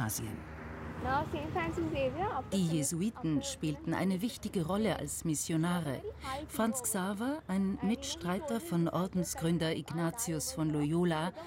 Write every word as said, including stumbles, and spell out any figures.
Asien. Die Jesuiten spielten eine wichtige Rolle als Missionare. Franz Xaver, ein Mitstreiter von Ordensgründer Ignatius von Loyola,